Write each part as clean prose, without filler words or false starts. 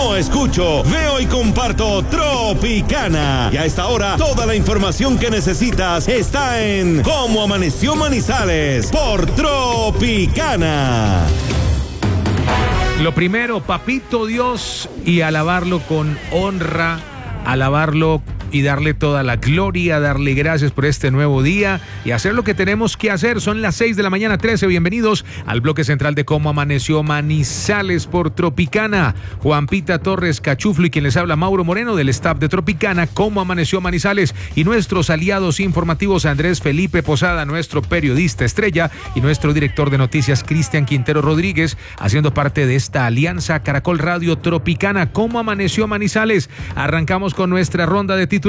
no escucho, veo y comparto Tropicana. Y a esta hora, toda la información que necesitas está en Cómo Amaneció Manizales por Tropicana. Lo primero, papito Dios, y alabarlo con honra, alabarlo y darle toda la gloria, darle gracias por este nuevo día y hacer lo que tenemos que hacer. Son las 6 de la mañana, 13. Bienvenidos al bloque central de Cómo Amaneció Manizales por Tropicana. Juan Pita Torres Cachuflo y quien les habla, Mauro Moreno, del staff de Tropicana, Cómo Amaneció Manizales, y nuestros aliados informativos, Andrés Felipe Posada, nuestro periodista estrella, y nuestro director de noticias, Cristian Quintero Rodríguez, haciendo parte de esta alianza Caracol Radio Tropicana. Cómo Amaneció Manizales. Arrancamos con nuestra ronda de titulares.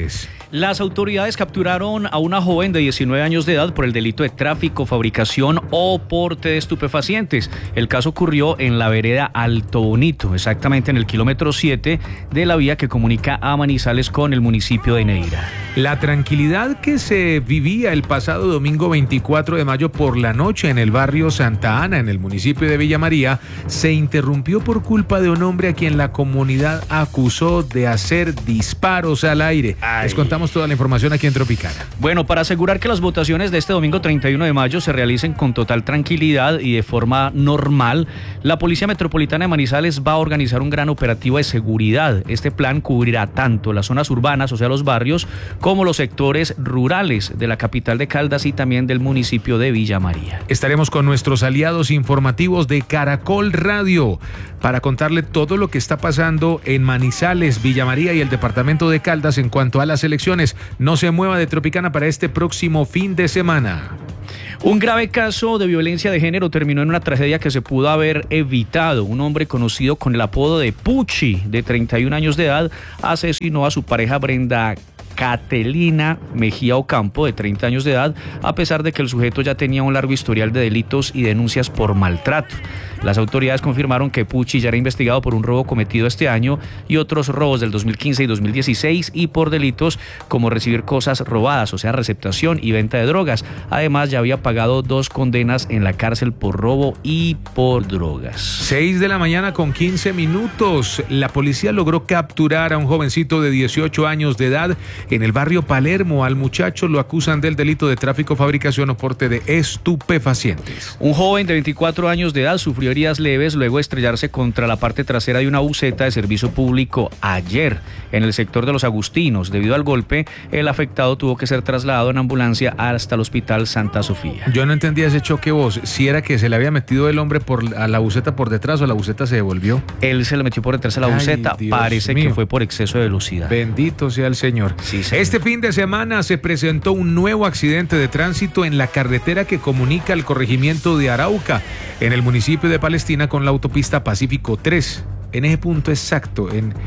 Las autoridades capturaron a una joven de 19 años de edad por el delito de tráfico, fabricación o porte de estupefacientes. El caso ocurrió en la vereda Alto Bonito, exactamente en el kilómetro 7 de la vía que comunica a Manizales con el municipio de Neira. La tranquilidad que se vivía el pasado domingo 24 de mayo por la noche en el barrio Santa Ana, en el municipio de Villa María, se interrumpió por culpa de un hombre a quien la comunidad acusó de hacer disparos al aire. Les contamos toda la información aquí en Tropicana. Bueno, para asegurar que las votaciones de este domingo 31 de mayo se realicen con total tranquilidad y de forma normal, la Policía Metropolitana de Manizales va a organizar un gran operativo de seguridad. Este plan cubrirá tanto las zonas urbanas, o sea, los barrios, como los sectores rurales de la capital de Caldas y también del municipio de Villa María. Estaremos con nuestros aliados informativos de Caracol Radio para contarle todo lo que está pasando en Manizales, Villa María y el departamento de Caldas en cuanto a las elecciones. No se mueva de Tropicana para este próximo fin de semana. Un grave caso de violencia de género terminó en una tragedia que se pudo haber evitado. Un hombre conocido con el apodo de Puchi, de 31 años de edad, asesinó a su pareja Brenda Catelina Mejía Ocampo, de 30 años de edad, a pesar de que el sujeto ya tenía un largo historial de delitos y denuncias por maltrato. Las autoridades confirmaron que Puchi ya era investigado por un robo cometido este año y otros robos del 2015 y 2016 y por delitos como recibir cosas robadas, o sea, receptación y venta de drogas. Además, ya había pagado 2 condenas en la cárcel por robo y por drogas. 6 de la mañana con 15 minutos. La policía logró capturar a un jovencito de 18 años de edad en el barrio Palermo. Al muchacho lo acusan del delito de tráfico, fabricación o porte de estupefacientes. Un joven de 24 años de edad sufrió heridas leves luego de estrellarse contra la parte trasera de una buseta de servicio público ayer en el sector de Los Agustinos. Debido al golpe, el afectado tuvo que ser trasladado en ambulancia hasta el hospital Santa Sofía. Yo no entendía ese choque, vos. Si era que se le había metido el hombre a la buseta por detrás o la buseta se devolvió. Él se le metió por detrás a la buseta. Parece que fue por exceso de velocidad. Bendito sea el Señor. Sí, señor. Este fin de semana se presentó un nuevo accidente de tránsito en la carretera que comunica el corregimiento de Arauca, en el municipio de Palestina, con la autopista Pacífico 3. En ese punto exacto,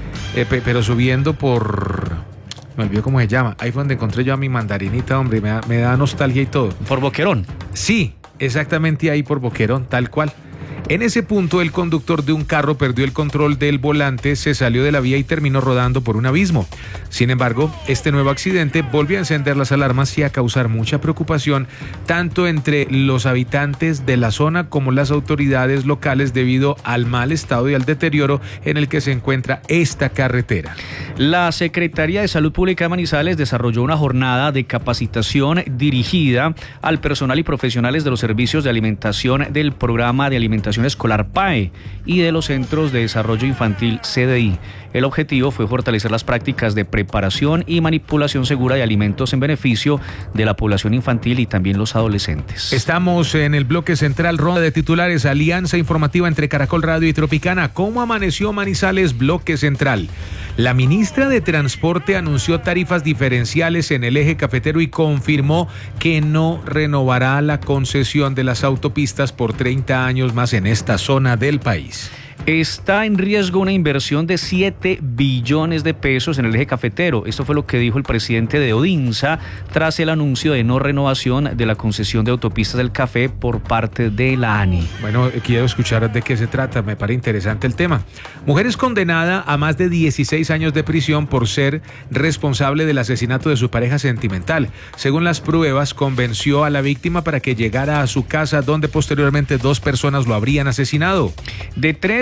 pero subiendo por... Me olvidó cómo se llama. Ahí fue donde encontré yo a mi mandarinita, hombre. Me da nostalgia y todo. ¿Por Boquerón? Sí, exactamente ahí por Boquerón, tal cual. En ese punto, el conductor de un carro perdió el control del volante, se salió de la vía y terminó rodando por un abismo. Sin embargo, este nuevo accidente volvió a encender las alarmas y a causar mucha preocupación, tanto entre los habitantes de la zona como las autoridades locales, debido al mal estado y al deterioro en el que se encuentra esta carretera. La Secretaría de Salud Pública de Manizales desarrolló una jornada de capacitación dirigida al personal y profesionales de los servicios de alimentación del programa de alimentación escolar PAE y de los Centros de Desarrollo Infantil CDI. El objetivo fue fortalecer las prácticas de preparación y manipulación segura de alimentos en beneficio de la población infantil y también los adolescentes. Estamos en el bloque central, ronda de titulares, alianza informativa entre Caracol Radio y Tropicana. ¿Cómo amaneció Manizales? Bloque central. La ministra de Transporte anunció tarifas diferenciales en el eje cafetero y confirmó que no renovará la concesión de las autopistas por 30 años más en esta zona del país. Está en riesgo una inversión de 7 billones de pesos en el eje cafetero. Esto fue lo que dijo el presidente de Odinsa tras el anuncio de no renovación de la concesión de autopistas del café por parte de la ANI. Bueno, quiero escuchar de qué se trata, me parece interesante el tema. Mujer es condenada a más de 16 años de prisión por ser responsable del asesinato de su pareja sentimental. Según las pruebas, convenció a la víctima para que llegara a su casa, donde posteriormente 2 personas lo habrían asesinado. De 3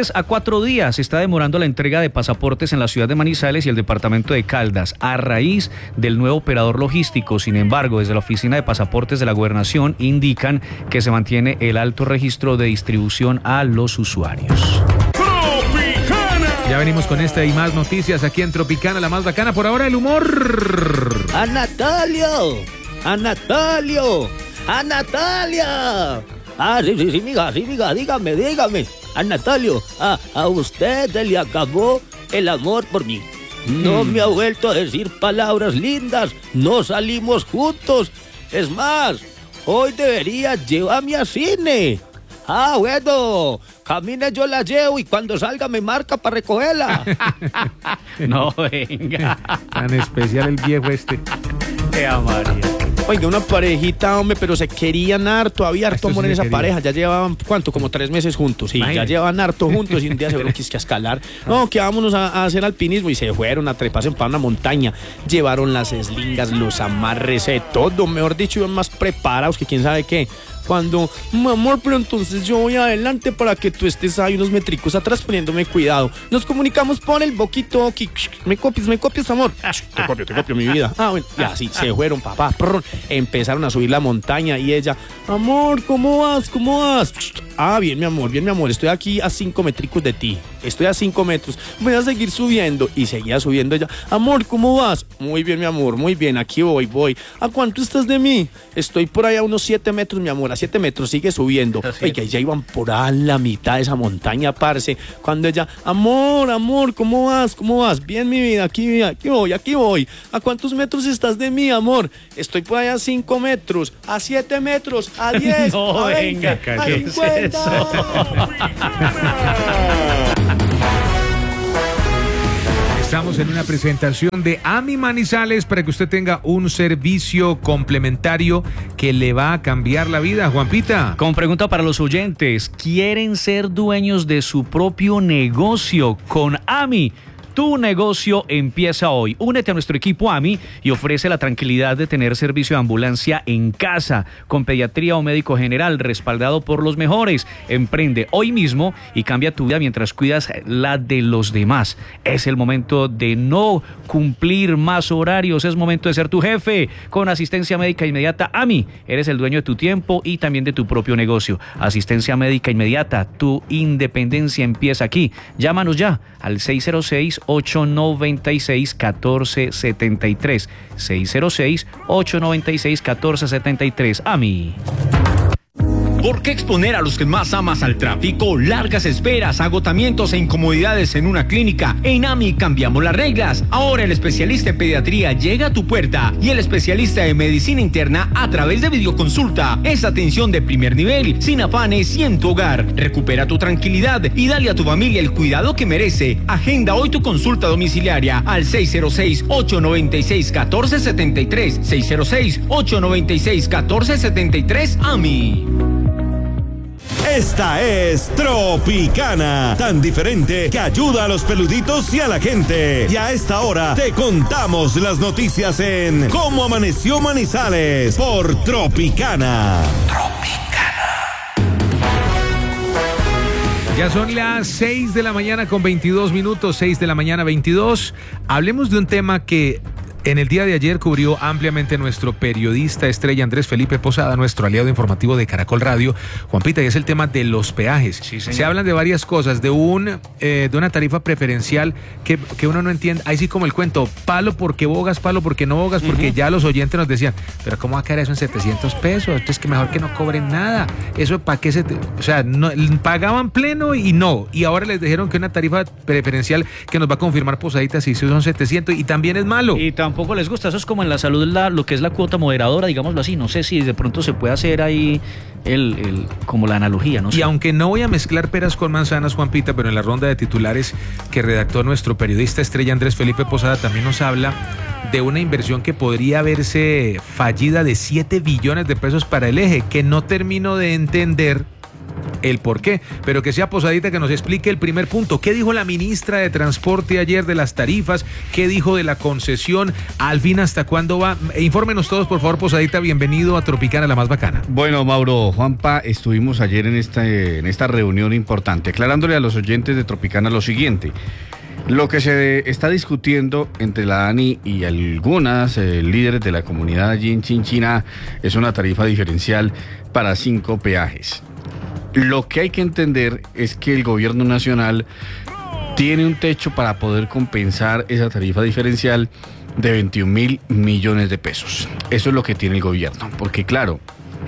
Apenas a 4 días se está demorando la entrega de pasaportes en la ciudad de Manizales y el departamento de Caldas a raíz del nuevo operador logístico. Sin embargo, desde la oficina de pasaportes de la gobernación indican que se mantiene el alto registro de distribución a los usuarios. Ya venimos con esta y más noticias aquí en Tropicana, la más bacana. Por ahora el humor. ¡A Natalio! ¡A Natalio! ¡A Natalia! Ah, sí, miga, dígame. A Natalio, a usted se le acabó el amor por mí. No me ha vuelto a decir palabras lindas. No salimos juntos. Es más, hoy debería llevarme a cine. Ah, bueno, camine, yo la llevo y cuando salga me marca para recogerla. No, venga. Tan especial el viejo este. María. Oiga, una parejita, hombre, pero se querían harto, había harto amor en esa pareja. Ya llevaban, ¿cuánto? Como 3 meses juntos. Sí, ya llevaban harto juntos y un día se fueron que a escalar. No, que vámonos a hacer alpinismo y se fueron a treparse para una montaña. Llevaron las eslingas, los amarres, todo, mejor dicho, iban más preparados que quién sabe qué. Cuando, mi amor, pero entonces yo voy adelante para que tú estés ahí unos metricos atrás poniéndome cuidado. Nos comunicamos por el walkie-talkie. ¿Me copias, amor? Te copio, mi vida. Ah, bueno, ya sí, se fueron, papá. Empezaron a subir la montaña y ella, amor, ¿cómo vas? Ah, bien, mi amor, estoy aquí a 5 metricos de ti. Estoy a 5 metros. Voy a seguir subiendo. Y seguía subiendo ella. Amor, ¿cómo vas? Muy bien, mi amor, muy bien. Aquí voy. ¿A cuánto estás de mí? Estoy por ahí a unos 7 metros, mi amor. A 7 metros, sigue subiendo. Oiga, ya iban por a la mitad de esa montaña, parce. Cuando ella, amor, ¿cómo vas? Bien, mi vida, aquí voy. ¿A cuántos metros estás de mí, amor? Estoy por ahí a 5 metros, a 7 metros, a 10, no, a 20, venga, a 50. Estamos en una presentación de AMI Manizales para que usted tenga un servicio complementario que le va a cambiar la vida, Juanpita. Con pregunta para los oyentes, ¿quieren ser dueños de su propio negocio con AMI? Tu negocio empieza hoy. Únete a nuestro equipo AMI y ofrece la tranquilidad de tener servicio de ambulancia en casa, con pediatría o médico general, respaldado por los mejores. Emprende hoy mismo y cambia tu vida mientras cuidas la de los demás. Es el momento de no cumplir más horarios, es momento de ser tu jefe. Con asistencia médica inmediata AMI, eres el dueño de tu tiempo y también de tu propio negocio. Asistencia médica inmediata, tu independencia empieza aquí. Llámanos ya al 606-896-1473. 606-896-1473. AMI. ¿Por qué exponer a los que más amas al tráfico? Largas esperas, agotamientos e incomodidades en una clínica. En AMI cambiamos las reglas. Ahora el especialista en pediatría llega a tu puerta y el especialista de medicina interna a través de videoconsulta. Es atención de primer nivel, sin afanes y en tu hogar. Recupera tu tranquilidad y dale a tu familia el cuidado que merece. Agenda hoy tu consulta domiciliaria al 606-896-1473. 606-896-1473 AMI. Esta es Tropicana, tan diferente que ayuda a los peluditos y a la gente. Y a esta hora te contamos las noticias en Cómo Amaneció Manizales por Tropicana. Ya son las 6 de la mañana con 22 minutos, 6 de la mañana 22. Hablemos de un tema que en el día de ayer cubrió ampliamente nuestro periodista estrella Andrés Felipe Posada, nuestro aliado informativo de Caracol Radio, Juanpita, y es el tema de los peajes. Sí, señor. Se hablan de varias cosas, de una tarifa preferencial que uno no entiende. Ahí sí como el cuento, palo porque bogas, palo porque no bogas, porque ya los oyentes nos decían, pero ¿cómo va a caer eso en 700 pesos? Entonces que mejor que no cobren nada. Eso para qué o sea, no, pagaban pleno y no. Y ahora les dijeron que una tarifa preferencial que nos va a confirmar Posadita si son 700 y también es malo. Y tampoco les gusta. Eso es como en la salud, lo que es la cuota moderadora, digámoslo así. No sé si de pronto se puede hacer ahí como la analogía, no sé. Y aunque no voy a mezclar peras con manzanas, Juanpita, pero en la ronda de titulares que redactó nuestro periodista estrella Andrés Felipe Posada también nos habla de una inversión que podría verse fallida de 7 billones de pesos para el eje, que no termino de entender el por qué, pero que sea Posadita que nos explique el primer punto. ¿Qué dijo la ministra de Transporte ayer de las tarifas? ¿Qué dijo de la concesión? Al fin, ¿hasta cuándo va? Infórmenos todos, por favor, Posadita. Bienvenido a Tropicana, la más bacana. Bueno, Mauro, Juanpa, estuvimos ayer en esta reunión importante, aclarándole a los oyentes de Tropicana lo siguiente. Lo que se está discutiendo entre la ANI y algunas líderes de la comunidad allí en Chinchina es una tarifa diferencial para 5 peajes. Lo que hay que entender es que el gobierno nacional tiene un techo para poder compensar esa tarifa diferencial de 21.000 millones de pesos. Eso es lo que tiene el gobierno, porque claro,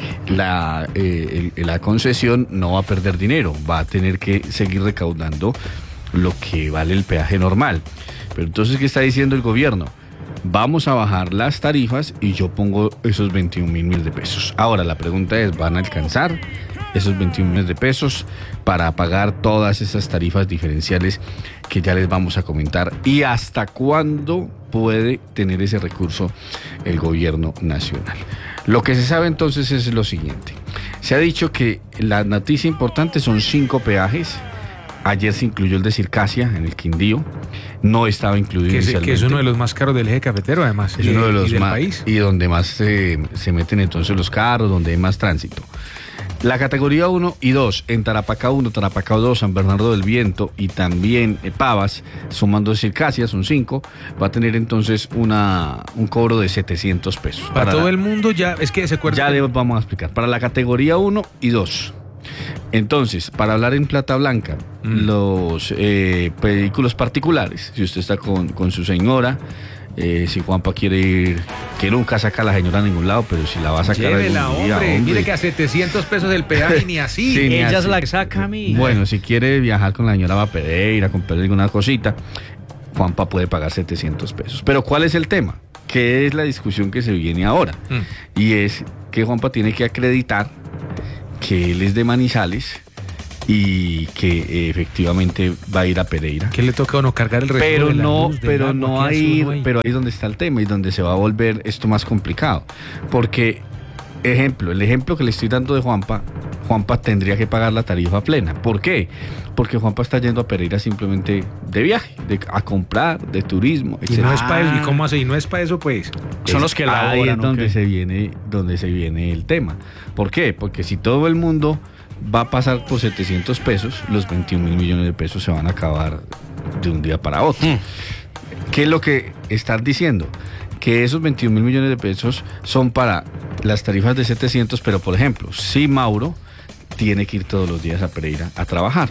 la concesión no va a perder dinero, va a tener que seguir recaudando lo que vale el peaje normal. Pero entonces, ¿qué está diciendo el gobierno? Vamos a bajar las tarifas y yo pongo esos 21.000 millones de pesos. Ahora, la pregunta es, ¿van a alcanzar esos 21 millones de pesos para pagar todas esas tarifas diferenciales que ya les vamos a comentar? ¿Y hasta cuándo puede tener ese recurso el gobierno nacional? Lo que se sabe entonces es lo siguiente. Se ha dicho que la noticia importante son 5 peajes. Ayer se incluyó el de Circasia en el Quindío, no estaba incluido inicialmente. Que es uno de los más caros del eje cafetero, además, es uno de los del más, país. Y donde más se meten entonces los carros, donde hay más tránsito. La categoría 1 y 2, en Tarapacá 1, Tarapacá 2, San Bernardo del Viento y también Pavas, sumando Circasia, son 5, va a tener entonces un cobro de 700 pesos. Para todo el mundo ya, es que se acuerda. Ya les vamos a explicar. Para la categoría 1 y 2. Entonces, para hablar en plata blanca, los vehículos particulares, si usted está con su señora, si Juanpa quiere ir, que nunca saca a la señora a ningún lado, pero si la va a sacar llévela, algún día, hombre, dile que a 700 pesos el peaje ni así. Sí, ella es la que saca a mí. Bueno, si quiere viajar con la señora va a Pereira, comprar alguna cosita, Juanpa puede pagar 700 pesos. Pero ¿cuál es el tema? ¿Qué es la discusión que se viene ahora? Y es que Juanpa tiene que acreditar que él es de Manizales y que efectivamente va a ir a Pereira. ¿Qué le toca a uno cargar el recibo Pero de la no, luz, pero del agua? no a ir, pero ahí es donde está el tema y donde se va a volver esto más complicado. Porque, el ejemplo que le estoy dando de Juanpa tendría que pagar la tarifa plena. ¿Por qué? Porque Juanpa está yendo a Pereira simplemente de viaje, a comprar, de turismo, etc. Y no es para eso, ¿y cómo hace? Y no es para eso, pues. Son los que la ahí es donde se viene el tema. ¿Por qué? Porque si todo el mundo va a pasar por 700 pesos, los 21.000 millones de pesos se van a acabar de un día para otro. ¿Qué es lo que están diciendo? Que esos 21.000 millones de pesos son para las tarifas de 700, pero por ejemplo, si Mauro tiene que ir todos los días a Pereira a trabajar.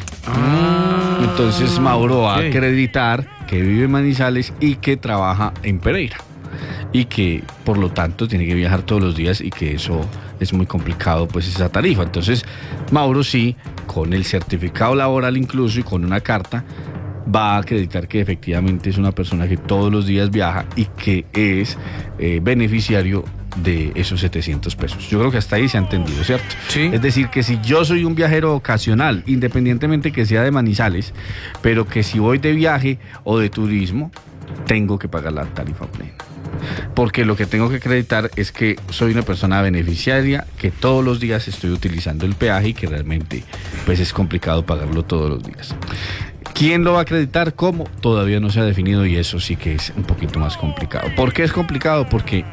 Entonces Mauro va a acreditar que vive en Manizales y que trabaja en Pereira. Y que por lo tanto tiene que viajar todos los días y que eso es muy complicado, pues esa tarifa. Entonces Mauro sí, con el certificado laboral incluso y con una carta, va a acreditar que efectivamente es una persona que todos los días viaja y que es beneficiario de esos 700 pesos. Yo creo que hasta ahí se ha entendido, ¿cierto? Sí. Es decir, que si yo soy un viajero ocasional, independientemente que sea de Manizales, pero que si voy de viaje o de turismo, tengo que pagar la tarifa plena. Porque lo que tengo que acreditar es que soy una persona beneficiaria, que todos los días estoy utilizando el peaje y que realmente pues es complicado pagarlo todos los días. ¿Quién lo va a acreditar? ¿Cómo? Todavía no se ha definido y eso sí que es un poquito más complicado. ¿Por qué es complicado? Porque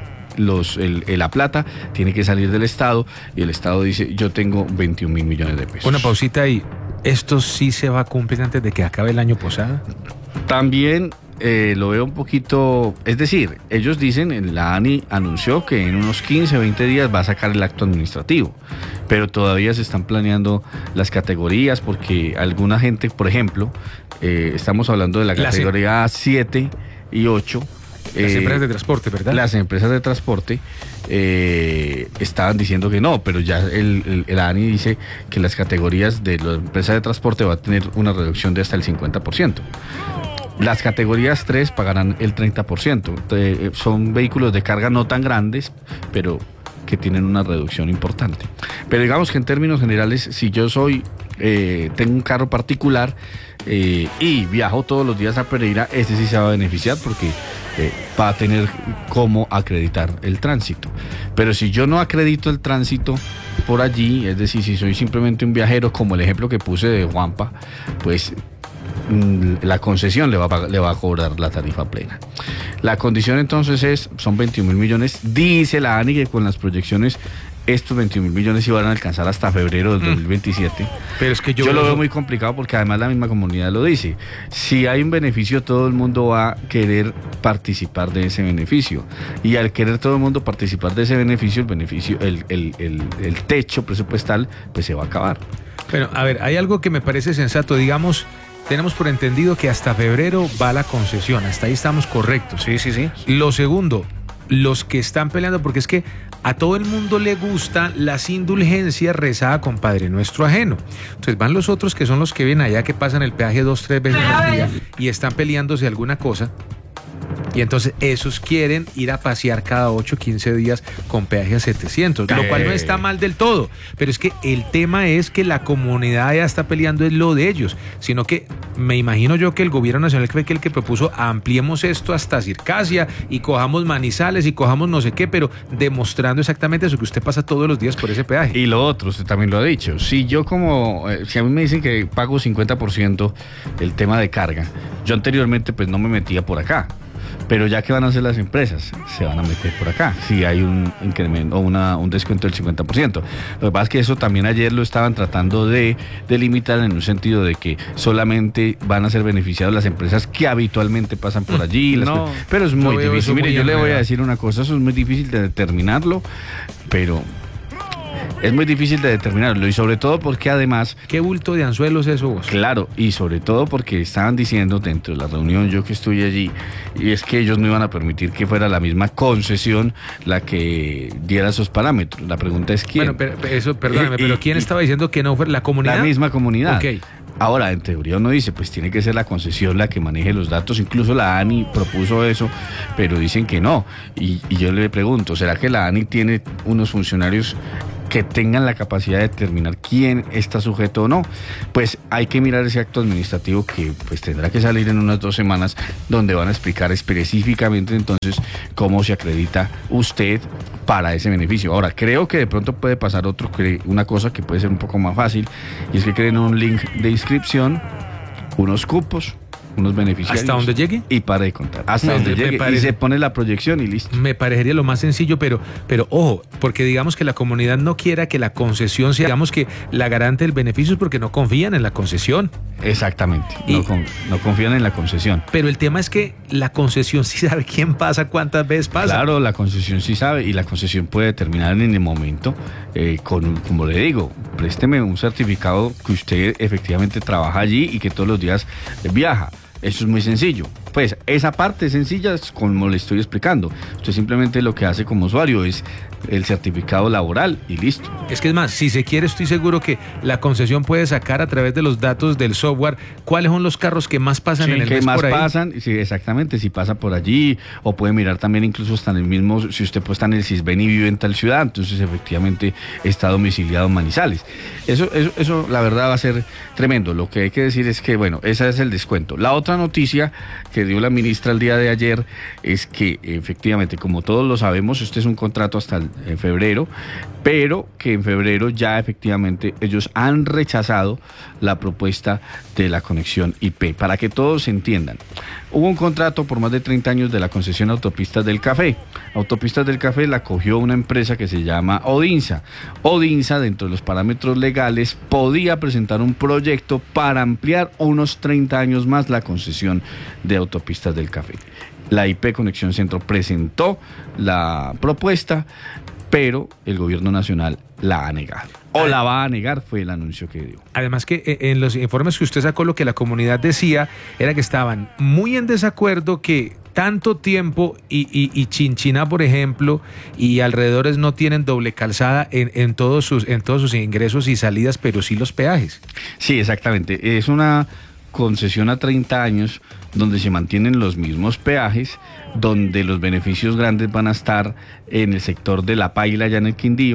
la plata tiene que salir del Estado y el Estado dice, yo tengo 21.000 millones de pesos. Una pausita ahí. ¿Esto sí se va a cumplir antes de que acabe el año Posada? También lo veo un poquito, es decir, ellos dicen, la ANI anunció que en unos 15 o 20 días va a sacar el acto administrativo, pero todavía se están planeando las categorías porque alguna gente, por ejemplo, estamos hablando de la categoría 7 y 8. Las empresas de transporte, ¿verdad? Las empresas de transporte estaban diciendo que no, pero ya el ANI dice que las categorías de las empresas de transporte va a tener una reducción de hasta el 50%. Las categorías 3 pagarán el 30%. Son vehículos de carga no tan grandes, pero que tienen una reducción importante. Pero digamos que en términos generales, si yo tengo un carro particular y viajo todos los días a Pereira, este sí se va a beneficiar porque va a tener cómo acreditar el tránsito. Pero si yo no acredito el tránsito por allí, es decir, si soy simplemente un viajero, como el ejemplo que puse de Juanpa, pues la concesión le va a cobrar la tarifa plena. La condición entonces son 21.000 millones. Dice la ANI que con las proyecciones estos 21.000 millones iban a alcanzar hasta febrero del 2027. Pero es que yo lo veo muy complicado porque además la misma comunidad lo dice. Si hay un beneficio, todo el mundo va a querer participar de ese beneficio. Y al querer todo el mundo participar de ese beneficio, el techo presupuestal, pues se va a acabar. Bueno, a ver, hay algo que me parece sensato. Digamos, tenemos por entendido que hasta febrero va la concesión. Hasta ahí estamos correctos. Sí. Lo segundo, los que están peleando, porque es que a todo el mundo le gustan las indulgencias rezadas con Padre Nuestro ajeno. Entonces van los otros que son los que vienen allá, que pasan el peaje 2-3 veces al día y están peleándose alguna cosa. Y entonces esos quieren ir a pasear cada 8-15 días con peaje a 700, lo cual no está mal del todo. Pero es que el tema es que la comunidad ya está peleando es lo de ellos, sino que me imagino yo que el gobierno nacional fue el que propuso ampliemos esto hasta Circasia y cojamos Manizales y cojamos no sé qué, pero demostrando exactamente eso, que usted pasa todos los días por ese peaje. Y lo otro, usted también lo ha dicho, si a mí me dicen que pago 50% el tema de carga, yo anteriormente pues no me metía por acá. Pero ya que van a hacer las empresas, se van a meter por acá, si hay un incremento o un descuento del 50%. Lo que pasa es que eso también ayer lo estaban tratando de delimitar en un sentido de que solamente van a ser beneficiados las empresas que habitualmente pasan por allí. Pero es muy difícil. Mire, yo le voy a decir una cosa, eso es muy difícil de determinarlo, pero... es muy difícil de determinarlo y sobre todo porque además... ¿Qué bulto de anzuelos es eso vos? Claro, y sobre todo porque estaban diciendo dentro de la reunión, yo que estuve allí, y es que ellos no iban a permitir que fuera la misma concesión la que diera esos parámetros. La pregunta es quién. Bueno, perdóname, pero ¿quién estaba diciendo que no fuera la comunidad? La misma comunidad. Ok. Ahora, en teoría uno dice, pues tiene que ser la concesión la que maneje los datos, incluso la ANI propuso eso, pero dicen que no. Y yo le pregunto, ¿será que la ANI tiene unos funcionarios que tengan la capacidad de determinar quién está sujeto o no? Pues hay que mirar ese acto administrativo que pues tendrá que salir en unas 2 semanas, donde van a explicar específicamente entonces cómo se acredita usted para ese beneficio. Ahora, creo que de pronto puede pasar una cosa que puede ser un poco más fácil, y es que creen un link de inscripción, unos cupos, unos beneficiarios. ¿Hasta donde llegue? Y para de contar. Hasta donde llegue. Y se pone la proyección y listo. Me parecería lo más sencillo, pero ojo, porque digamos que la comunidad no quiera que la concesión sea, digamos que la garante del beneficio es porque no confían en la concesión. Exactamente. No confían en la concesión. Pero el tema es que la concesión sí sabe quién pasa, cuántas veces pasa. Claro, la concesión sí sabe, y la concesión puede determinar en el momento como le digo, présteme un certificado que usted efectivamente trabaja allí y que todos los días viaja. Eso es muy sencillo. Pues esa parte sencilla es como le estoy explicando. Usted simplemente lo que hace como usuario es el certificado laboral y listo. Es que es más, si se quiere, estoy seguro que la concesión puede sacar a través de los datos del software cuáles son los carros que más pasan en el mes por ahí. Que más pasan, sí, exactamente, si pasa por allí, o puede mirar también incluso hasta en el mismo, si usted pues está en el Sisbén y vive en tal ciudad, entonces efectivamente está domiciliado en Manizales. Eso la verdad va a ser tremendo. Lo que hay que decir es que, bueno, ese es el descuento. La otra noticia que dio la ministra el día de ayer es que efectivamente, como todos lo sabemos, este es un contrato hasta en febrero, pero que en febrero ya efectivamente ellos han rechazado la propuesta de la conexión IP. Para que todos se entiendan, hubo un contrato por más de 30 años de la concesión Autopistas del Café. Autopistas del Café la cogió una empresa que se llama Odinsa. Odinsa, dentro de los parámetros legales, podía presentar un proyecto para ampliar unos 30 años más la concesión de Autopistas del Café. La IP Conexión Centro presentó la propuesta, pero el gobierno nacional la ha negado. O la va a negar, fue el anuncio que dio. Además que en los informes que usted sacó, lo que la comunidad decía era que estaban muy en desacuerdo que tanto tiempo y Chinchina, por ejemplo, y alrededores no tienen doble calzada en todos sus ingresos y salidas, pero sí los peajes. Sí, exactamente. Es una concesión a 30 años donde se mantienen los mismos peajes, donde los beneficios grandes van a estar en el sector de La Paila, allá en el Quindío,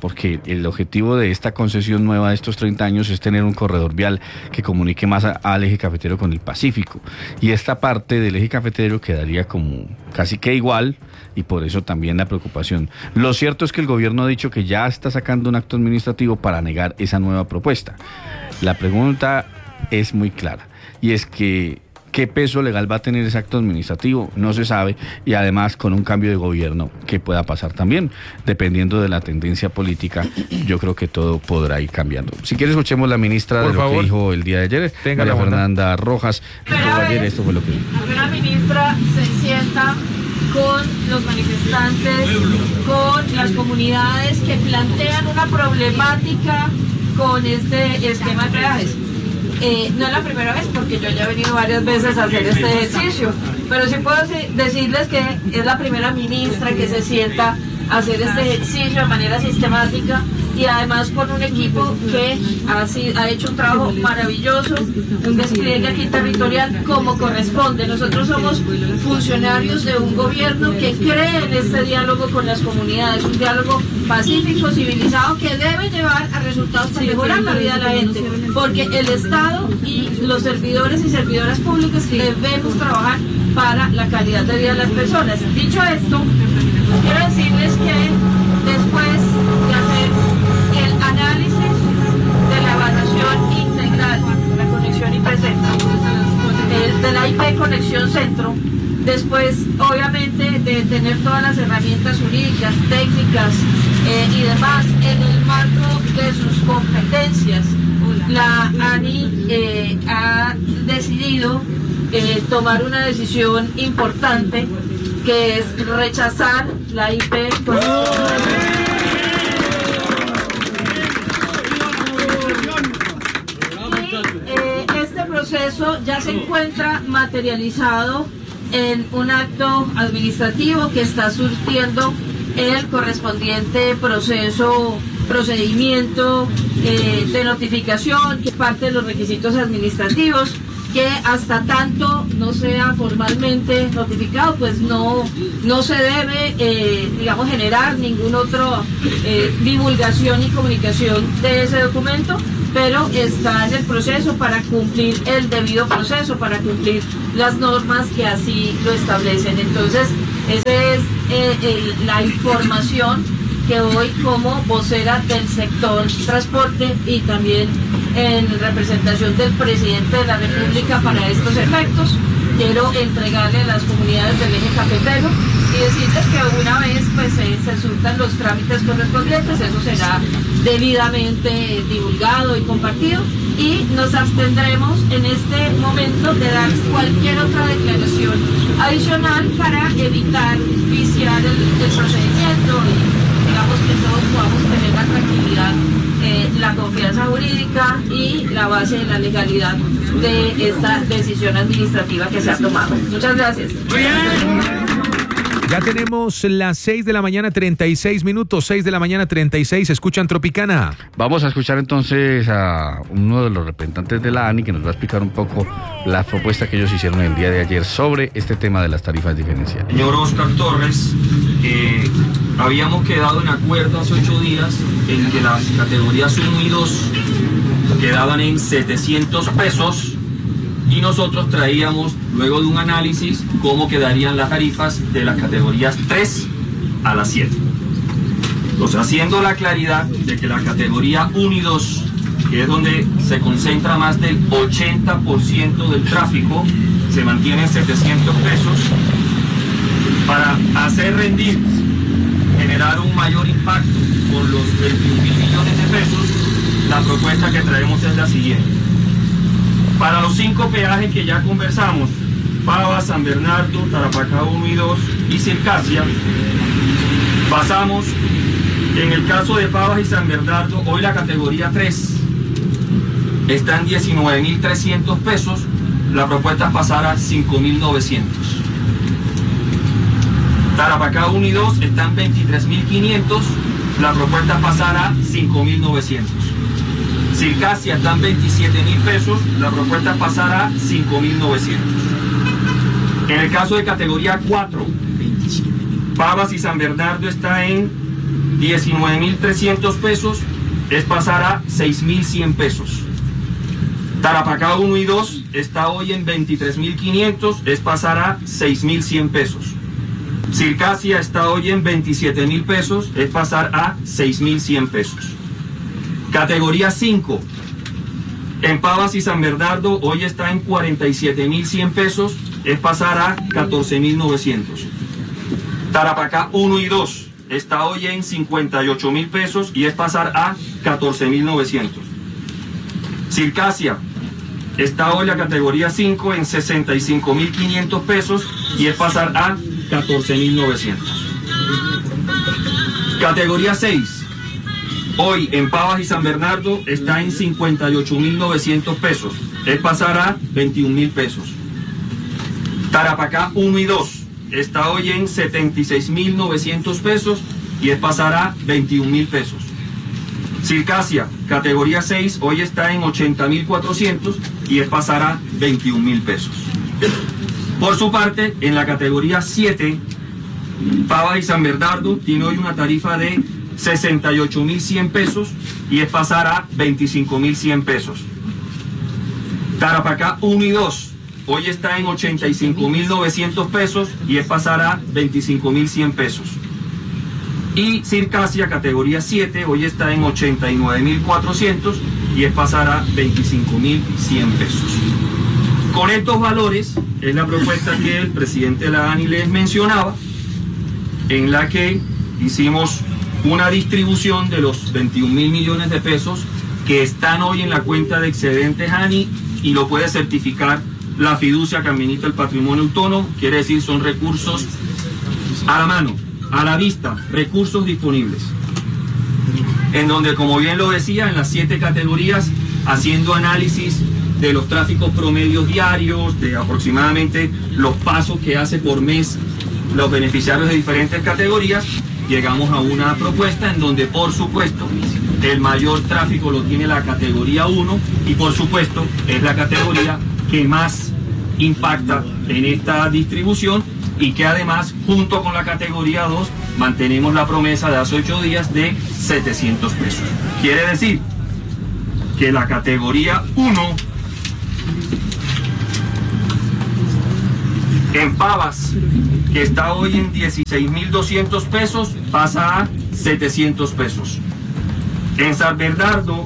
porque el objetivo de esta concesión nueva de estos 30 años es tener un corredor vial que comunique más al eje cafetero con el Pacífico, y esta parte del eje cafetero quedaría como casi que igual, y por eso también la preocupación. Lo cierto es que el gobierno ha dicho que ya está sacando un acto administrativo para negar esa nueva propuesta. La pregunta es muy clara, y es que ¿qué peso legal va a tener ese acto administrativo? No se sabe, y además con un cambio de gobierno, ¿qué pueda pasar también? Dependiendo de la tendencia política, yo creo que todo podrá ir cambiando. Si quieres, escuchemos la ministra de lo que dijo el día de ayer, María Fernanda Rojas. Ayer esto fue lo que dijo. La ministra se sienta con los manifestantes, con las comunidades que plantean una problemática con este esquema de peajes. No es la primera vez, porque yo ya he venido varias veces a hacer este ejercicio, pero sí puedo decirles que es la primera ministra que se sienta a hacer este ejercicio de manera sistemática, y además con un equipo que ha hecho un trabajo maravilloso, un despliegue aquí territorial como corresponde. Nosotros somos funcionarios de un gobierno que cree en este diálogo con las comunidades, un diálogo pacífico, civilizado, que debe llevar a resultados para mejorar la vida de la gente, porque el Estado y los servidores y servidoras públicas debemos trabajar para la calidad de vida de las personas. Dicho esto, quiero decirles que después de hacer el análisis de la evaluación integral de la conexión IP Centro, de la IP Conexión Centro, después obviamente de tener todas las herramientas jurídicas, técnicas y demás en el marco de sus competencias, la ANI ha decidido tomar una decisión importante, que es rechazar la IP este proceso ya se encuentra materializado en un acto administrativo que está surtiendo el correspondiente procedimiento de notificación, que es parte de los requisitos administrativos, que hasta tanto no sea formalmente notificado, pues no se debe, digamos, generar ningún otro divulgación y comunicación de ese documento, pero está en el proceso para cumplir el debido proceso, para cumplir las normas que así lo establecen. Entonces, esa es la información que hoy, como vocera del sector transporte y también en representación del presidente de la República para estos efectos, quiero entregarle a las comunidades del eje cafetero y decirles que una vez pues se surtan los trámites correspondientes, eso será debidamente divulgado y compartido, y nos abstendremos en este momento de dar cualquier otra declaración adicional para evitar viciar el procedimiento y digamos que todos podamos tener la tranquilidad, la confianza jurídica y la base de la legalidad de esta decisión administrativa que se ha tomado. Muchas gracias. Ya tenemos las 6 de la mañana 36 minutos, 6 de la mañana 36, escuchan Tropicana. Vamos a escuchar entonces a uno de los representantes de la ANI que nos va a explicar un poco la propuesta que ellos hicieron el día de ayer sobre este tema de las tarifas diferenciales. Señor Oscar Torres, habíamos quedado en acuerdo hace 8 días en que las categorías 1 y 2 quedaban en 700 pesos y nosotros traíamos, luego de un análisis, cómo quedarían las tarifas de las categorías 3 a las 7. Entonces, haciendo la claridad de que la categoría 1 y 2, que es donde se concentra más del 80% del tráfico, se mantiene en 700 pesos, para hacer rendir, generar un mayor impacto con los 21.000 millones de pesos, la propuesta que traemos es la siguiente. Para los 5 peajes que ya conversamos, Pava, San Bernardo, Tarapacá 1 y 2 y Circasia, pasamos, en el caso de Pavas y San Bernardo, hoy la categoría 3 está en 19.300 pesos, la propuesta es pasar a 5.900. Tarapacá 1 y 2 están 23.500, la propuesta es pasar a 5.900. Circasia están 27.000 pesos, la propuesta es pasar a 5.900. En el caso de categoría 4, Pavas y San Bernardo está en 19.300 pesos es pasar a 6.100 pesos. Tarapacá 1 y 2 está hoy en 23.500, es pasar a 6.100 pesos. Circasia está hoy en 27.000 pesos, es pasar a 6.100 pesos. Categoría 5, en Pavas y San Bernardo hoy está en 47.100 pesos, es pasar a 14.900. Tarapacá 1 y 2 está hoy en 58.000 pesos y es pasar a 14.900. Circasia está hoy la categoría 5 en 65.500 pesos y es pasar a 14.900. Categoría 6, hoy en Pavas y San Bernardo está en 58.900 pesos, es pasar a 21.000 pesos. Tarapacá 1 y 2 está hoy en 76.900 pesos y es pasar a 21.000 pesos. Circasia, categoría 6, hoy está en 80.400 y es pasar a 21.000 pesos. Por su parte, en la categoría 7, Pavas y San Bernardo tiene hoy una tarifa de 68.100 pesos y es pasar a 25.100 pesos. Tarapacá 1 y 2 hoy está en 85.900 pesos y es pasar a 25.100 pesos. Y Circasia, categoría 7, hoy está en 89.400 y es pasar a 25.100 pesos. Con estos valores es la propuesta que el presidente de la ANI les mencionaba, en la que hicimos una distribución de los 21.000 millones de pesos que están hoy en la cuenta de excedentes ANI, y lo puede certificar la fiducia que administra el patrimonio autónomo, quiere decir son recursos a la mano, a la vista, recursos disponibles. En donde, como bien lo decía, en las 7 categorías, haciendo análisis de los tráficos promedios diarios, de aproximadamente los pasos que hace por mes los beneficiarios de diferentes categorías, llegamos a una propuesta en donde, por supuesto, el mayor tráfico lo tiene la categoría 1 y, por supuesto, es la categoría que más impacta en esta distribución, y que además, junto con la categoría 2, mantenemos la promesa de hace 8 días de 700 pesos. Quiere decir que la categoría 1 en Pavas, que está hoy en 16.200 pesos, pasa a 700 pesos. En San Bernardo,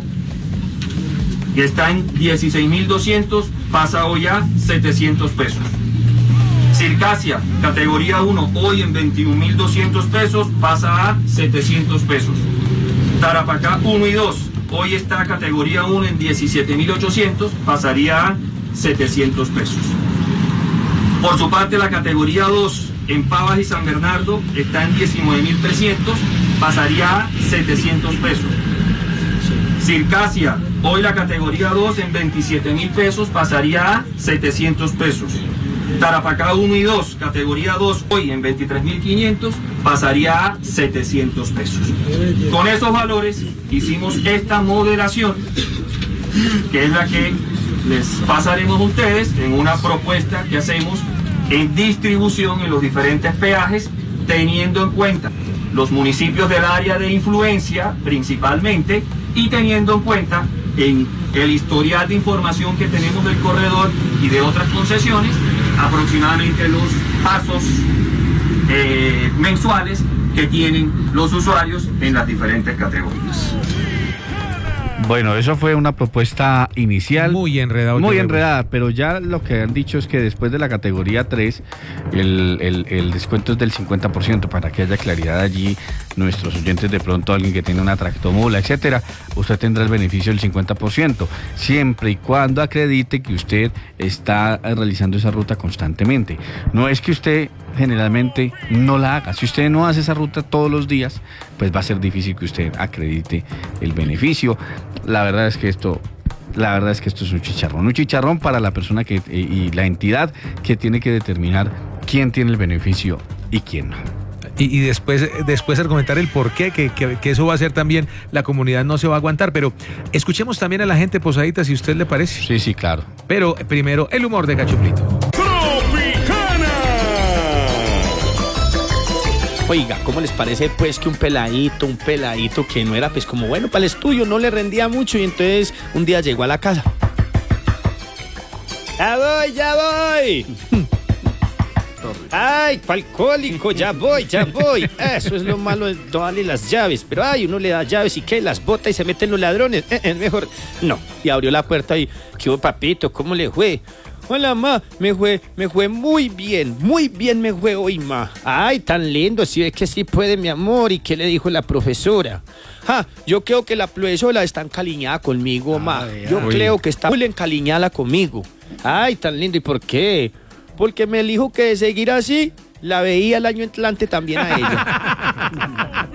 que está en 16.200, pasa hoy a 700 pesos. Circasia, categoría 1, hoy en 21.200 pesos, pasa a 700 pesos. Tarapacá 1 y 2, hoy está categoría 1 en 17.800, pasaría a 700 pesos. Por su parte, la categoría 2 en Pavas y San Bernardo está en 19.300, pasaría a 700 pesos. Circasia, hoy la categoría 2 en 27.000 pesos, pasaría a 700 pesos. Tarapacá 1 y 2, categoría 2, hoy en 23.500, pasaría a 700 pesos. Con esos valores hicimos esta moderación, que es la que les pasaremos a ustedes en una propuesta que hacemos en distribución en los diferentes peajes, teniendo en cuenta los municipios del área de influencia principalmente, y teniendo en cuenta en el historial de información que tenemos del corredor y de otras concesiones, aproximadamente los pasos mensuales que tienen los usuarios en las diferentes categorías. Bueno, eso fue una propuesta inicial. Muy enredado. Muy enredada, pero ya lo que han dicho es que después de la categoría 3, el descuento es del 50%, para que haya claridad allí, nuestros oyentes, de pronto alguien que tiene una tractomula, etcétera, usted tendrá el beneficio del 50%, siempre y cuando acredite que usted está realizando esa ruta constantemente. No es que usted generalmente no la haga. Si usted no hace esa ruta todos los días, pues va a ser difícil que usted acredite el beneficio. La verdad es que esto es un chicharrón para la persona y la entidad que tiene que determinar quién tiene el beneficio y quién no. Y después argumentar el por qué, que eso va a ser también, la comunidad no se va a aguantar. Pero escuchemos también a la gente Posadita, si a usted le parece. Sí, claro. Pero primero, el humor de Cachuplito. Oiga, ¿cómo les parece pues que un peladito que no era pues como bueno para el estudio, no le rendía mucho y entonces un día llegó a la casa? Ya voy. Ay, alcohólico, ya voy. Eso es lo malo de darle las llaves. Pero uno le da llaves y ¿qué? Las bota y se meten los ladrones. Mejor no. Y abrió la puerta y ¿qué hubo, papito? ¿Cómo le fue? Hola, ma, me fue muy bien me fue hoy, ma. Ay, tan lindo, si ve que sí puede, mi amor. ¿Y qué le dijo la profesora? Yo creo que la profesora está encariñada conmigo, ma. Yo creo que está muy encariñada conmigo. Ay, tan lindo, ¿y por qué? Porque me dijo que de seguir así, la veía el año entrante también a ella.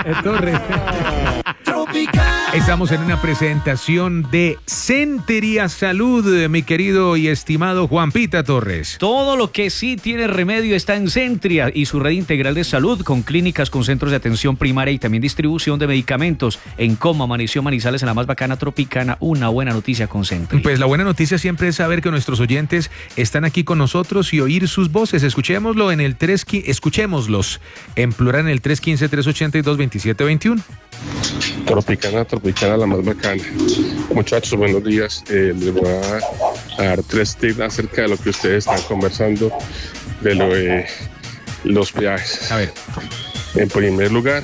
Estamos en una presentación de Centeria Salud, mi querido y estimado Juanpita Torres. Todo lo que sí tiene remedio está en Centria y su red integral de salud con clínicas, con centros de atención primaria y también distribución de medicamentos. En Cómo amaneció Manizales, en la más bacana Tropicana, una buena noticia con Centria. Pues la buena noticia siempre es saber que nuestros oyentes están aquí con nosotros y oír sus voces. Escuchémoslos en el 315-382-2721. Tropicana, la más bacana. Muchachos, buenos días. Les voy a dar 3 tips acerca de lo que ustedes están conversando de lo de los peajes. A ver. En primer lugar,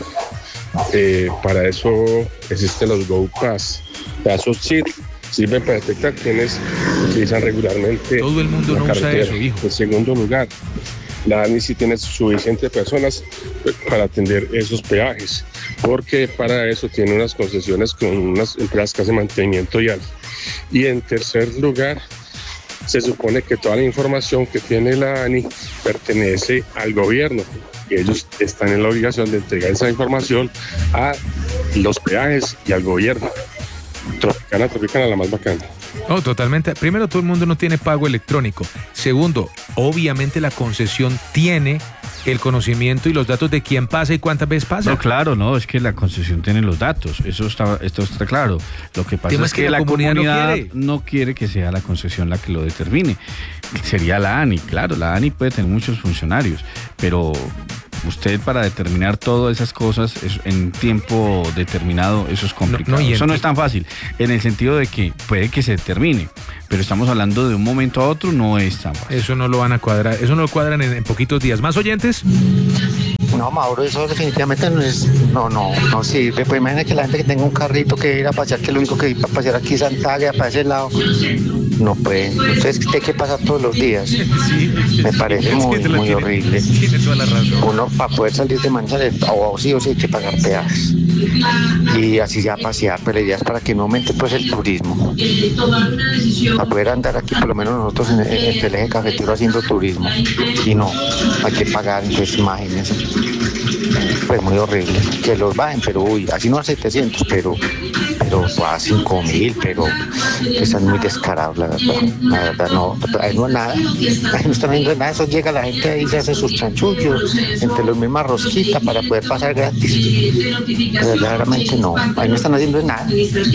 para eso existen los Go Pass. Esos chips sirven para detectar quienes utilizan regularmente. Todo el mundo no usa eso, hijo. En segundo lugar, la ANI sí tiene suficientes personas para atender esos peajes, porque para eso tiene unas concesiones con unas empresas que hacen mantenimiento vial. Y en tercer lugar, se supone que toda la información que tiene la ANI pertenece al gobierno y ellos están en la obligación de entregar esa información a los peajes y al gobierno. Tropicana, la más bacana. No, totalmente. Primero, todo el mundo no tiene pago electrónico. Segundo, obviamente la concesión tiene el conocimiento y los datos de quién pasa y cuántas veces pasa. No, claro, no, es que la concesión tiene los datos, esto está claro. Lo que pasa es que la comunidad no quiere que sea la concesión la que lo determine. Sería la ANI, claro, la ANI puede tener muchos funcionarios, pero usted para determinar todas esas cosas en tiempo determinado, eso es complicado. Eso no es tan fácil, en el sentido de que puede que se determine, pero estamos hablando de un momento a otro, no es tan fácil. Eso no lo van a cuadrar, eso no lo cuadran en poquitos días. ¿Más oyentes? No, Mauro, eso definitivamente no sirve. Pues imagínate que la gente que tenga un carrito que ir a pasear, que lo único que ir a pasear aquí es Santalia, para ese lado, no puede. Entonces, ¿qué hay que pasar todos los días? Sí, me parece muy horrible. Tiene toda la razón. Uno, para poder salir de Manizales, o sí hay que pagar peajes. Y así ya pasear, pero la idea es para que no aumente pues el turismo. Para poder andar aquí, por lo menos nosotros en el eje cafetero haciendo turismo. Y no, hay que pagar, entonces imagínense. Pues muy horrible, que los bajen, pero así no a 700, pero a 5.000, pero están muy descarados, la verdad no, ahí no es nada, ahí no están viendo nada, eso llega la gente ahí, se hace sus chanchullos, entre los mismas rosquitas para poder pasar gratis, verdaderamente no, ahí no están haciendo nada.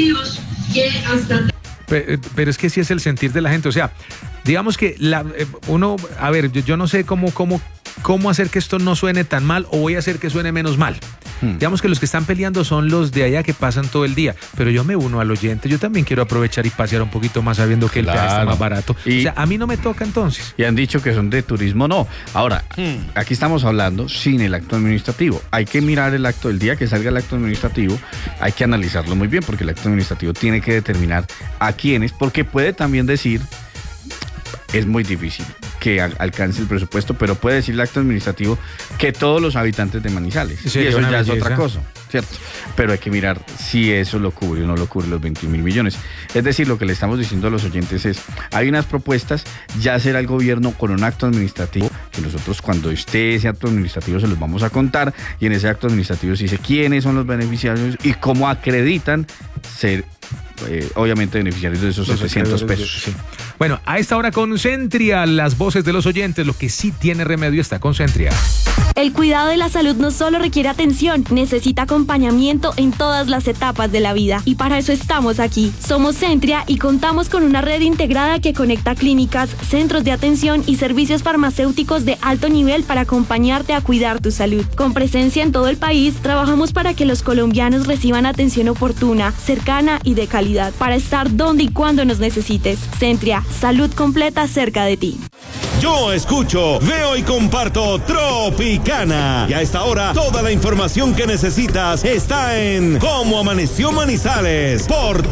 Pero es que sí es el sentir de la gente, o sea, digamos que uno, a ver, yo no sé cómo hacer que esto no suene tan mal o voy a hacer que suene menos mal. Digamos que los que están peleando son los de allá que pasan todo el día, pero yo me uno al oyente, yo también quiero aprovechar y pasear un poquito más sabiendo que el peaje está más barato. O sea, a mí no me toca entonces. Y han dicho que son de turismo, no. Ahora, aquí estamos hablando sin el acto administrativo. Hay que mirar el acto, el día que salga el acto administrativo, hay que analizarlo muy bien, porque el acto administrativo tiene que determinar a quiénes, porque puede también decir, es muy difícil que alcance el presupuesto, pero puede decir el acto administrativo que todos los habitantes de Manizales. Sí, y eso ya es otra cosa, ¿cierto? Pero hay que mirar si eso lo cubre o no lo cubre los 21.000 millones. Es decir, lo que le estamos diciendo a los oyentes es, hay unas propuestas, ya será el gobierno con un acto administrativo, que nosotros cuando esté ese acto administrativo se los vamos a contar, y en ese acto administrativo se dice quiénes son los beneficiarios y cómo acreditan ser obviamente beneficiarios de esos 700 pesos. Sí. Bueno, a esta hora Concentria, las voces de los oyentes, lo que sí tiene remedio está Concentria. El cuidado de la salud no solo requiere atención, necesita acompañamiento en todas las etapas de la vida. Y para eso estamos aquí. Somos Centria y contamos con una red integrada que conecta clínicas, centros de atención y servicios farmacéuticos de alto nivel para acompañarte a cuidar tu salud. Con presencia en todo el país, trabajamos para que los colombianos reciban atención oportuna, cercana y de calidad, para estar donde y cuando nos necesites. Centria, salud completa cerca de ti. Yo escucho, veo y comparto Tropicana. Y a esta hora, toda la información que necesitas está en Cómo Amaneció Manizales por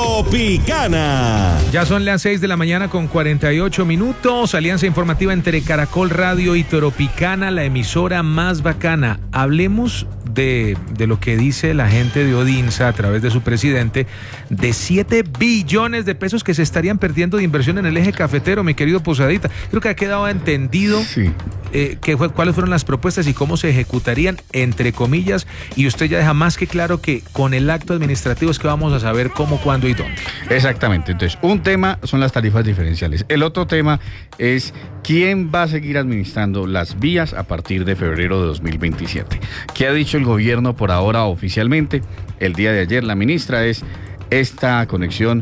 Tropicana. Ya son las 6 de la mañana con 48 minutos. Alianza informativa entre Caracol Radio y Tropicana, la emisora más bacana. Hablemos de lo que dice la gente de Odinsa a través de su presidente, de 7 billones de pesos que se estarían perdiendo de inversión en el eje cafetero, mi querido Posadita. Creo que ha quedado entendido cuáles fueron las propuestas y cómo se ejecutarían, entre comillas, y usted ya deja más que claro que con el acto administrativo es que vamos a saber cómo, cuándo y dónde. Exactamente. Entonces, un tema son las tarifas diferenciales. El otro tema es quién va a seguir administrando las vías a partir de febrero de 2027. ¿Qué ha dicho el gobierno por ahora oficialmente? El día de ayer la ministra es esta conexión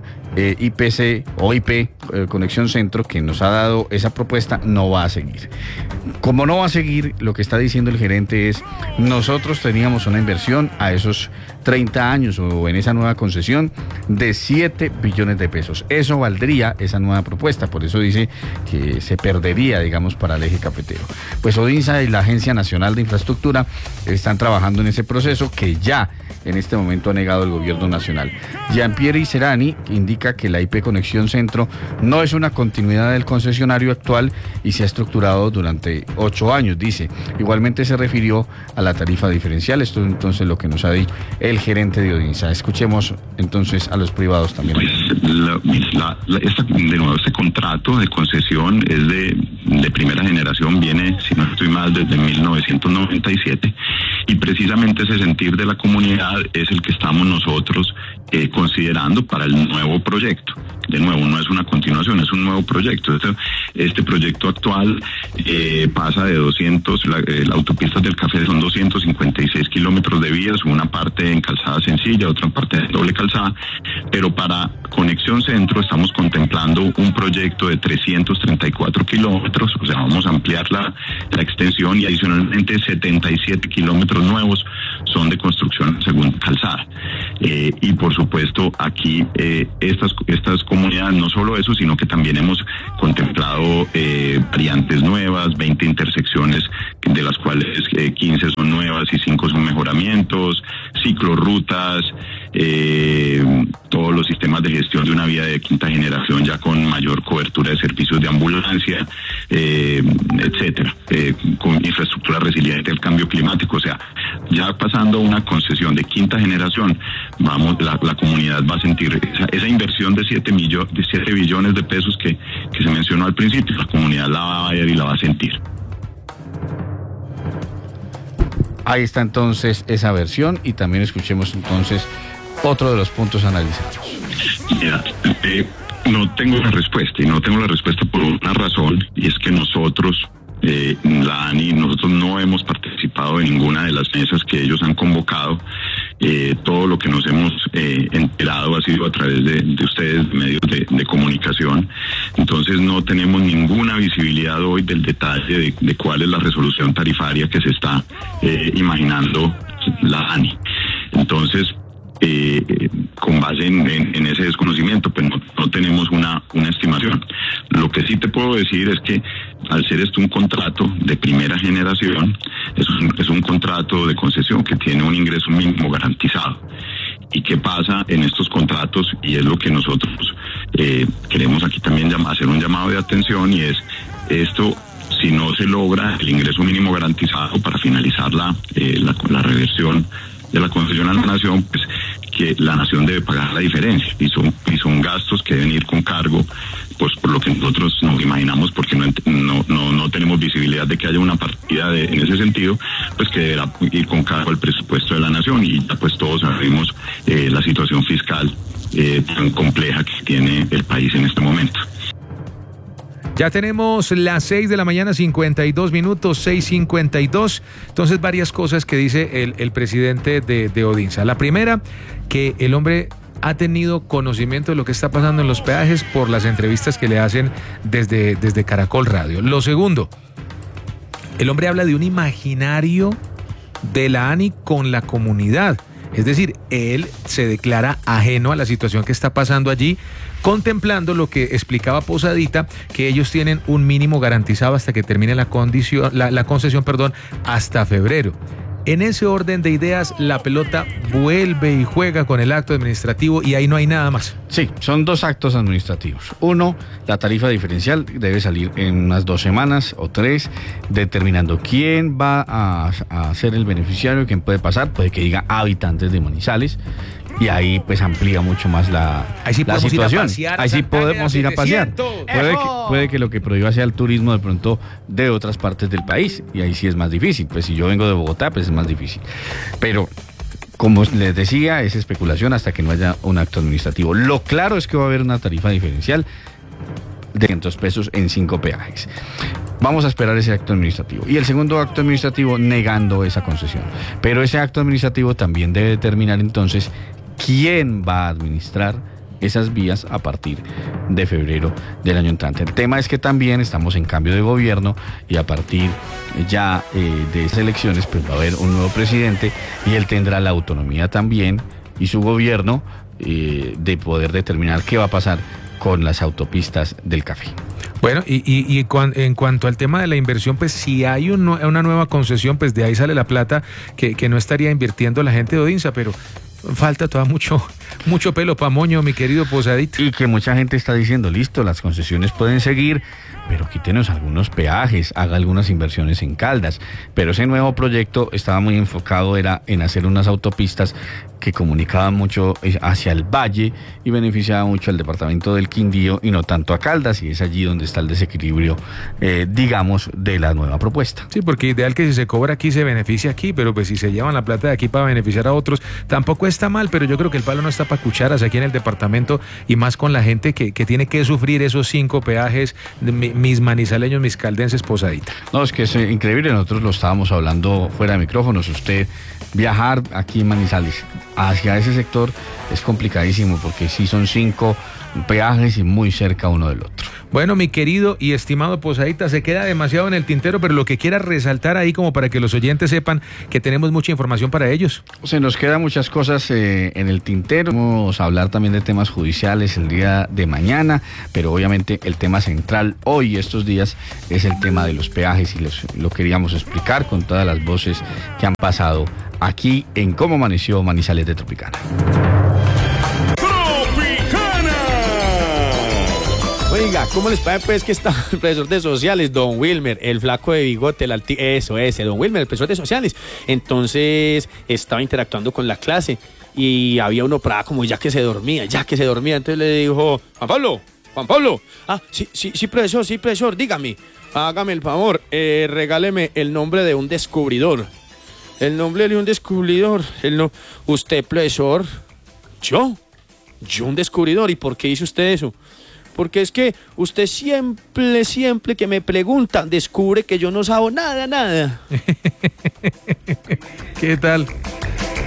IPC o IP, Conexión Centro, que nos ha dado esa propuesta, no va a seguir. Como no va a seguir, lo que está diciendo el gerente es, nosotros teníamos una inversión a esos 30 años o en esa nueva concesión de 7 billones de pesos. Eso valdría esa nueva propuesta, por eso dice que se perdería, digamos, para el eje cafetero. Pues Odinsa y la Agencia Nacional de Infraestructura están trabajando en ese proceso que ya en este momento ha negado el gobierno nacional. Jean-Pierre Serrani indica que la IP Conexión Centro no es una continuidad del concesionario actual y se ha estructurado durante 8 años, dice. Igualmente se refirió a la tarifa diferencial. Esto es entonces lo que nos ha dicho el gerente de Odinsa. Escuchemos entonces a los privados también. Este contrato de concesión es de primera generación, viene, si no estoy mal, desde 1997, y precisamente ese sentir de la comunidad es el que estamos nosotros considerando para el nuevo proyecto. De nuevo, no es una continuación, es un nuevo proyecto. Este proyecto actual pasa de 200, la autopista del Café son 256 kilómetros de vías, una parte en calzada sencilla, otra parte en doble calzada, pero para Conexión Centro estamos contemplando un proyecto de 334 kilómetros, o sea, vamos a ampliar la extensión, y adicionalmente 77 kilómetros nuevos son de construcción segunda calzada. Y por supuesto aquí estas comunidades, no solo eso, sino que también hemos contemplado variantes nuevas, 20 intersecciones, de las cuales 15 son nuevas y 5 son mejoramientos, ciclorrutas, todos los sistemas de gestión de una vía de quinta generación ya con mayor cobertura de servicios de ambulancia, etcétera, con infraestructura resiliente al cambio climático. O sea, ya pasando a una concesión de quinta generación, la comunidad va a sentir esa inversión de 7 billones de pesos que se mencionó al principio. La comunidad la va a ver y la va a sentir. Ahí está entonces esa versión, y también escuchemos entonces otro de los puntos analizados. Mira, no tengo la respuesta, y no tengo la respuesta por una razón, y es que nosotros, la ANI, nosotros no hemos participado en ninguna de las mesas que ellos han convocado. Todo lo que nos hemos enterado ha sido a través de ustedes, medios de comunicación. Entonces no tenemos ninguna visibilidad hoy del detalle de cuál es la resolución tarifaria que se está imaginando la ANI. Entonces, con base en ese desconocimiento, pues no tenemos una estimación. Lo que sí te puedo decir es que al ser esto un contrato de primera generación, es un contrato de concesión que tiene un ingreso mínimo garantizado. ¿Y qué pasa en estos contratos? Y es lo que nosotros queremos aquí también hacer un llamado de atención, y es esto: si no se logra el ingreso mínimo garantizado para finalizar la reversión de la concesión a la nación, pues que la nación debe pagar la diferencia, y son gastos que deben ir con cargo, pues por lo que nosotros nos imaginamos, porque no tenemos visibilidad de que haya una partida en ese sentido, pues que deberá ir con cargo al presupuesto de la nación, y ya pues todos sabemos la situación fiscal tan compleja que tiene el país en este momento. Ya tenemos las 6 de la mañana, 52 minutos, 6:52. Entonces, varias cosas que dice el presidente de Odinsa. La primera, que el hombre ha tenido conocimiento de lo que está pasando en los peajes por las entrevistas que le hacen desde Caracol Radio. Lo segundo, el hombre habla de un imaginario de la ANI con la comunidad. Es decir, él se declara ajeno a la situación que está pasando allí, contemplando lo que explicaba Posadita, que ellos tienen un mínimo garantizado hasta que termine la concesión, hasta febrero. En ese orden de ideas, la pelota vuelve y juega con el acto administrativo y ahí no hay nada más. Sí, son 2 actos administrativos. Uno, la tarifa diferencial debe salir en unas 2 semanas o 3, determinando quién va a ser el beneficiario, quién puede pasar, puede que diga habitantes de Manizales. Y ahí pues amplía mucho más la situación. Ahí sí podemos ir a pasear. Puede que lo que prohíba sea el turismo de pronto de otras partes del país. Y ahí sí es más difícil. Pues si yo vengo de Bogotá, pues es más difícil. Pero como les decía, es especulación hasta que no haya un acto administrativo. Lo claro es que va a haber una tarifa diferencial de 500 pesos en 5 peajes. Vamos a esperar ese acto administrativo. Y el segundo acto administrativo negando esa concesión. Pero ese acto administrativo también debe determinar entonces quién va a administrar esas vías a partir de febrero del año entrante. El tema es que también estamos en cambio de gobierno y a partir ya de esas elecciones pues va a haber un nuevo presidente y él tendrá la autonomía también y su gobierno de poder determinar qué va a pasar con las autopistas del café. Bueno, en cuanto al tema de la inversión, pues si hay una nueva concesión, pues de ahí sale la plata que no estaría invirtiendo la gente de Odinsa, pero falta todavía mucho pelo pa' moño, mi querido Posadito. Y que mucha gente está diciendo, listo, las concesiones pueden seguir, pero quítenos algunos peajes, haga algunas inversiones en Caldas. Pero ese nuevo proyecto estaba muy enfocado en hacer unas autopistas que comunicaban mucho hacia el valle y beneficiaba mucho al departamento del Quindío y no tanto a Caldas, y es allí donde está el desequilibrio, digamos, de la nueva propuesta. Sí, porque ideal que si se cobra aquí se beneficia aquí, pero pues si se llevan la plata de aquí para beneficiar a otros, tampoco está mal, pero yo creo que el palo no está para cucharas aquí en el departamento y más con la gente que tiene que sufrir esos 5 peajes, mis manizaleños, mis caldenses, Posadita. No, es que es increíble, nosotros lo estábamos hablando fuera de micrófonos, usted viajar aquí en Manizales hacia ese sector es complicadísimo porque sí son 5 peajes y muy cerca uno del otro. Bueno, mi querido y estimado Posadita, se queda demasiado en el tintero, pero lo que quiera resaltar ahí como para que los oyentes sepan que tenemos mucha información para ellos. Se nos quedan muchas cosas en el tintero. Vamos a hablar también de temas judiciales el día de mañana, pero obviamente el tema central hoy, estos días, es el tema de los peajes y lo queríamos explicar con todas las voces que han pasado aquí en Cómo Amaneció Manizales de Tropicana. Oiga, ¿cómo les parece pues que está el profesor de sociales, don Wilmer, el flaco de bigote, don Wilmer, el profesor de sociales? Entonces estaba interactuando con la clase y había uno para como ya que se dormía, entonces le dijo, Juan Pablo, sí, profesor, dígame, hágame el favor, regáleme el nombre de un descubridor. El nombre de un descubridor, usted, profesor, yo un descubridor, ¿y por qué hizo usted eso? Porque es que usted siempre que me pregunta, descubre que yo no sabo nada. ¿Qué tal?